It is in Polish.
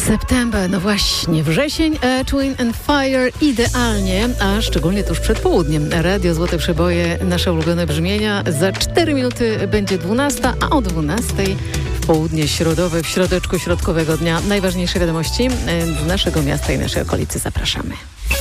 September, no właśnie, wrzesień, Earth, Wind and Fire, idealnie, a szczególnie tuż przed południem. Radio Złote Przeboje, nasze ulubione brzmienia. Za 4 minuty będzie 12, a o 12 w południe środowe, w środeczku środkowego dnia najważniejsze wiadomości z naszego miasta i naszej okolicy. Zapraszamy.